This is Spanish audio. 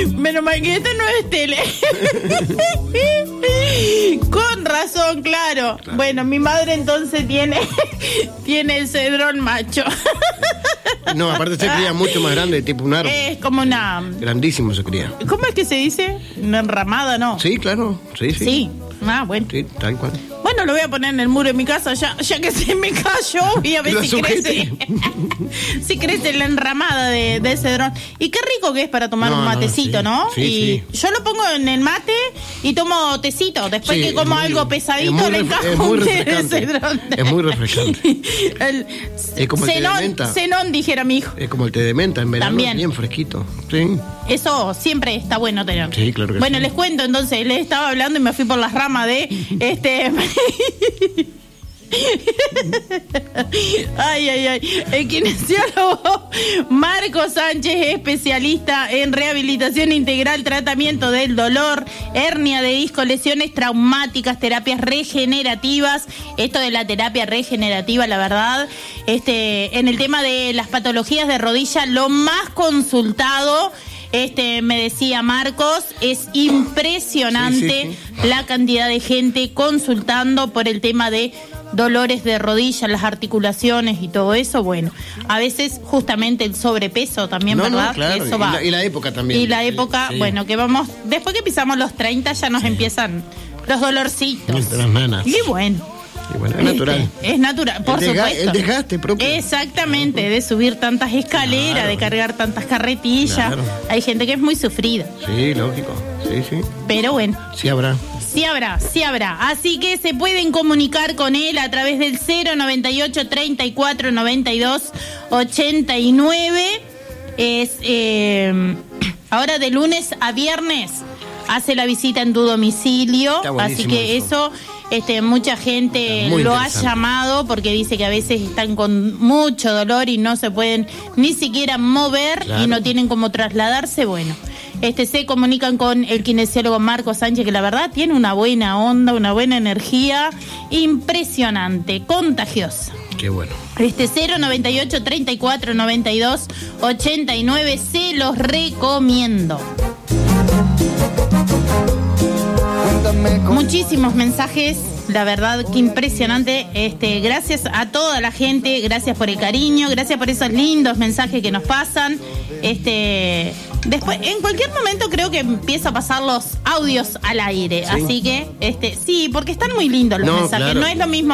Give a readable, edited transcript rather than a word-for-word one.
Menos mal que esto no es tele. Con razón, claro. Bueno, mi madre entonces tiene el cedrón macho. No, aparte se cría mucho más grande, tipo un árbol. Es como una... Grandísimo se cría. ¿Cómo es que se dice? Una enramada, ¿no? Sí, claro. Sí. Sí. Ah, bueno. Sí, tal cual. Bueno, lo voy a poner en el muro de mi casa, ya que se me cayó, y a ver si crece. Si crece la enramada de cedrón. Y qué rico que es para tomar un matecito, ¿no? Sí, y yo lo pongo en el mate y tomo tecito. Después que como algo pesadito, le encajo un té de cedrón. Es muy refrescante. Es como el té de menta. Cenón, dijera mi hijo. Es como el té de menta en verano, también. Bien fresquito. Sí. Eso siempre está bueno tener. Sí, claro que bueno, les cuento entonces, les estaba hablando y me fui por las ramas de el kinesiólogo Marco Sánchez, especialista en rehabilitación integral, tratamiento del dolor, hernia de disco, lesiones traumáticas, terapias regenerativas. Esto de la terapia regenerativa, la verdad, en el tema de las patologías de rodilla, lo más consultado. Me decía Marcos, es impresionante la cantidad de gente consultando por el tema de dolores de rodilla, las articulaciones y todo eso. Bueno, a veces justamente el sobrepeso también, ¿verdad? Claro. Eso va. Y la época también. Y la época, bueno, que vamos, después que pisamos los 30 ya nos empiezan los dolorcitos. Las nanas. Y bueno. Y bueno, es natural. Es natural, por supuesto. El desgaste propio. Exactamente, de subir tantas escaleras, de cargar tantas carretillas. Claro. Hay gente que es muy sufrida. Sí, lógico. Sí. Pero bueno. Sí habrá. Sí habrá. Así que se pueden comunicar con él a través del 098 34 92 89. Ahora de lunes a viernes hace la visita en tu domicilio. Así que eso mucha gente lo ha llamado porque dice que a veces están con mucho dolor y no se pueden ni siquiera mover y no tienen cómo trasladarse. Bueno, se comunican con el kinesiólogo Marco Sánchez, que la verdad tiene una buena onda, una buena energía impresionante, contagiosa. Qué bueno. 098 34 92 89, se los recomiendo. Muchísimos mensajes, la verdad que impresionante. Gracias a toda la gente, gracias por el cariño, gracias por esos lindos mensajes que nos pasan. Después, en cualquier momento creo que empiezo a pasar los audios al aire, así que sí, porque están muy lindos los mensajes, claro. No es lo mismo